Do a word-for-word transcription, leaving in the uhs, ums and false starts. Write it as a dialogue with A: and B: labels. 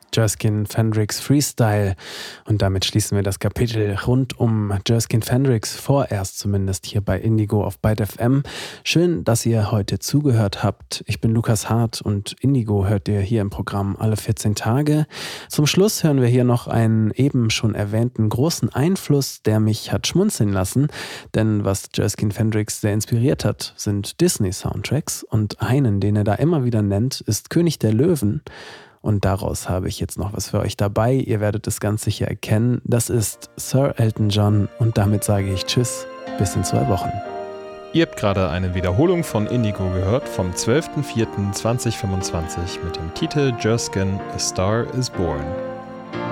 A: Jerskin Fendrix Freestyle. Und damit schließen wir das Kapitel rund um Jerskin Fendrix, vorerst zumindest hier bei Indigo auf Byte F M. Schön, dass ihr heute zugehört habt. Ich bin Lukas Hart und Indigo hört ihr hier im Programm alle vierzehn Tage. Zum Schluss hören wir hier noch einen eben schon erwähnten großen Einfluss, der mich hat schmunzeln lassen. Denn was Jerskin Fendrix sehr inspiriert hat, sind Disney-Soundtracks. Und einen, den er da immer wieder nennt, ist König der Löwen. Und daraus habe ich jetzt noch was für euch dabei. Ihr werdet es ganz sicher erkennen. Das ist Sir Elton John. Und damit sage ich Tschüss, bis in zwei Wochen.
B: Ihr habt gerade eine Wiederholung von Indigo gehört vom zwölfter vierter zweitausendfünfundzwanzig mit dem Titel Jerskin A Star Is Born.